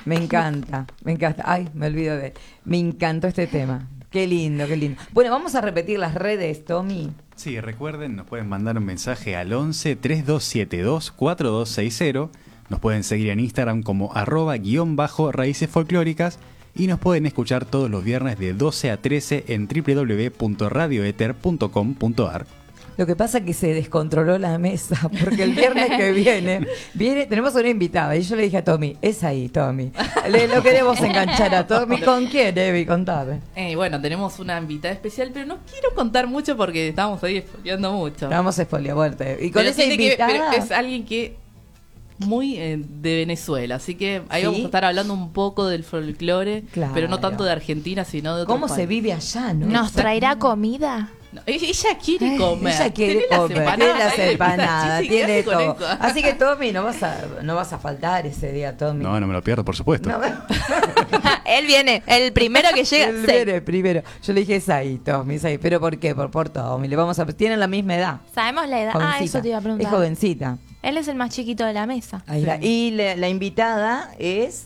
Me encanta. Ay, me olvido de... Me encantó este tema. Qué lindo, qué lindo. Bueno, vamos a repetir las redes, Tommy. Sí, recuerden, nos pueden mandar un mensaje al 11 3272 4260. Nos pueden seguir en Instagram como @_raíces folclóricas y nos pueden escuchar todos los viernes de 12 a 13 en www.radioether.com.ar. Lo que pasa es que se descontroló la mesa, porque el viernes que viene, tenemos una invitada, y yo le dije a Tommy, es ahí, Tommy. Lo queremos enganchar a Tommy. ¿Con quién, Evi? Contame. Bueno, tenemos una invitada especial, pero no quiero contar mucho porque estamos ahí espoliando mucho. Vamos a espoliar, vuelta. Y con pero esa invitada... pero es alguien que... muy de Venezuela, así que ahí ¿Sí? vamos a estar hablando un poco del folclore, Claro. pero no tanto de Argentina, sino de otros ¿Cómo se vive allá, no? ¿Nos traerá comida? No, ella quiere comer. Ella quiere comer, tiene las empanadas, tiene todo. Así que, Tommy, no vas a faltar ese día, Tommy. No me lo pierdo, por supuesto. No, Él viene, el primero que llega. él viene primero. Yo le dije, es ahí, Tommy, es ahí. ¿Pero por qué? Por Tommy. Tienen la misma edad. ¿Sabemos la edad? Jovencita. Ah, eso te iba a preguntar. Es jovencita. Él es el más chiquito de la mesa. Ahí está. Y la invitada es...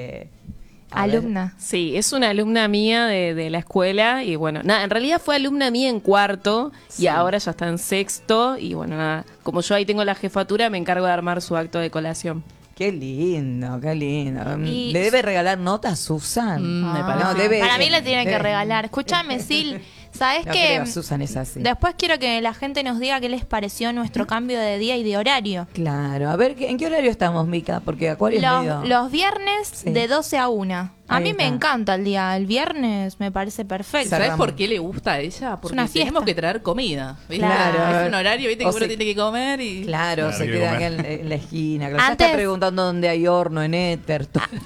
a ver. Alumna. Sí, es una alumna mía de la escuela y bueno, nada, en realidad fue alumna mía en cuarto Sí. y ahora ya está en sexto y bueno, nada, como yo ahí tengo la jefatura, me encargo de armar su acto de colación. Qué lindo, qué lindo. Y- ¿Le debe regalar notas, Susan? me parece. No, debe... Para mí le tienen que debe- regalar. Escúchame, Sil, ¿sabes No qué? creo, Susan es así. Después quiero que la gente nos diga qué les pareció nuestro cambio de día y de horario. Claro, a ver, ¿en qué horario estamos, Mica? Porque Acuario es medio... Los viernes Sí. de 12 a 1. A Ahí mí me está. encanta el día. El viernes me parece perfecto. ¿Sabes Cerramos. por qué le gusta a ella? Porque una fiesta. tenemos que traer comida. ¿viste? Claro. Es un horario, ¿viste? O Que uno se- tiene que comer y... Claro, Claro, se quiere queda acá comer. en la esquina. Claro, ya Antes- está preguntando dónde hay horno en éter.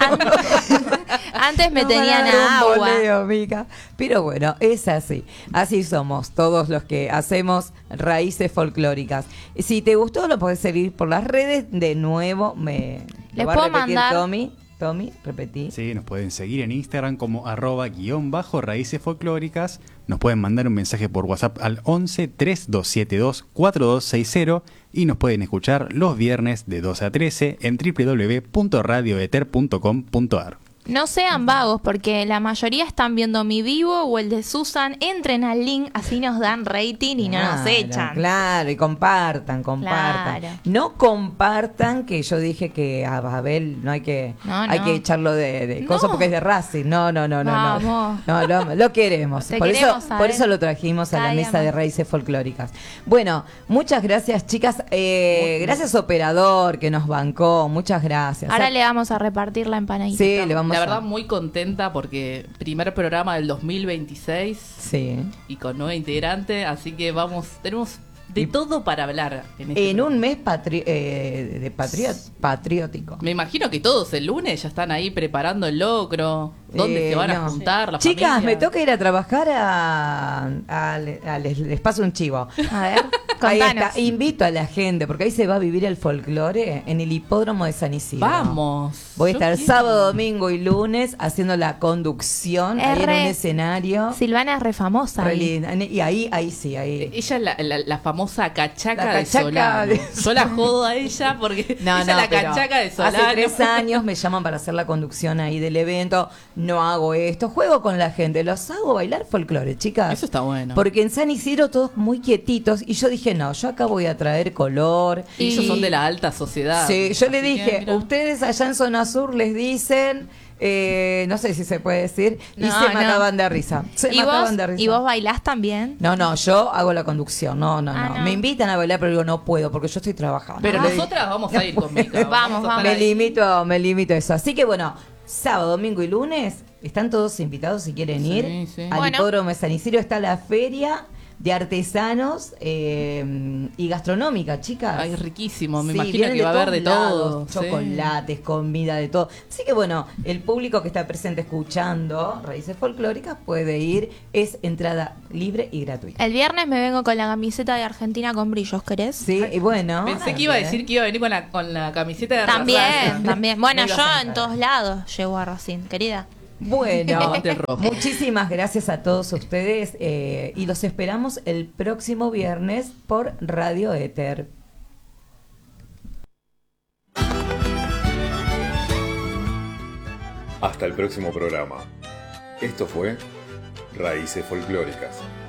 Antes me No, tenían van a dar a un agua. boleo, Mica. Pero bueno, es así. Así somos todos los que hacemos raíces folclóricas. Si te gustó, lo podés seguir por las redes. De nuevo, Les lo va a puedo repetir mandar- Tommy, repetí. Sí, nos pueden seguir en Instagram como @_raíces folclóricas. Nos pueden mandar un mensaje por WhatsApp al 11 3272 4260 y nos pueden escuchar los viernes de 12 a 13 en www.radioether.com.ar. No sean vagos porque la mayoría están viendo mi vivo o el de Susan. Entren al link, así nos dan rating y no nos Claro, echan. Claro, y compartan. Claro. No compartan, que yo dije que a Babel no hay que No, hay no. que echarlo de No. cosas porque es de Racing. No. Vamos. No, lo queremos. Te Por queremos, eso, ¿sabes? por eso lo trajimos a la Cada día mesa de más. raíces folclóricas. Bueno, muchas gracias, chicas. Gracias, operador, que nos bancó. Muchas gracias. Ahora le vamos a repartir la empanadita. Sí, le vamos La a... verdad, muy contenta porque primer programa del 2026 Sí. y con nueva integrante, así que tenemos de todo para hablar en este En programa. un mes patriótico. Me imagino que todos el lunes ya están ahí preparando el locro, dónde se van a no. juntar las Chicas, familias. me toca ir a trabajar les paso un chivo. A ver, Ahí contanos. está. Invito a la gente, porque ahí se va a vivir el folclore en el hipódromo de San Isidro. Vamos. Voy a Yo estar quiero. sábado, domingo y lunes haciendo la conducción ahí en un escenario. Silvana es re famosa. Re ahí. linda. Y ahí sí, ahí. Ella es la famosa cachaca, La de cachaca Solano. de Yo la jodo a ella porque ella es la pero cachaca de Solano. Hace 3 años me llaman para hacer la conducción ahí del evento. No hago esto, juego con la gente, los hago bailar folclore, chicas. Eso está bueno. Porque en San Isidro todos muy quietitos y yo dije, no, yo acá voy a traer color. Y ellos son de la alta sociedad. Sí, yo le Así que, dije, mira. ustedes allá en Zona Sur les dicen, no sé si se puede decir, y No, se no. mataban de risa. Se ¿Y mataban vos, de risa. ¿Y vos bailás también? No, yo hago la conducción. No. No. Me invitan a bailar, pero digo, no puedo porque yo estoy trabajando. Pero Le digo, nosotras vamos a ir con Mica. Vamos, a estar me ahí. limito a eso. Así que bueno, sábado, domingo y lunes están todos invitados si quieren Sí, ir sí. al Bueno. hipódromo de San Isidro. Está la feria de artesanos y gastronómica, chicas. Ay, riquísimo. Me Sí, imagino vienen que va a haber de todos todo. lados, chocolates, comida, de todo. Así que bueno, el público que está presente escuchando Raíces Folclóricas puede ir, es entrada libre y gratuita. El viernes me vengo con la camiseta de Argentina con brillos, ¿querés? Sí, y bueno. Pensé que iba a decir que iba a venir con la camiseta de También, Racing. también. Bueno, Me ibas yo a en encarar. todos lados llego a Racing, querida. Bueno, Aguante el rojo. muchísimas gracias a todos ustedes y los esperamos el próximo viernes por Radio Éter. Hasta el próximo programa. Esto fue Raíces Folclóricas.